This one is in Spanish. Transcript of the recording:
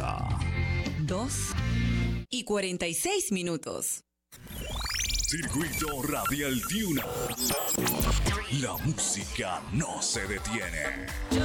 hora. 2:46. Circuito Radial Tiuna. La música no se detiene.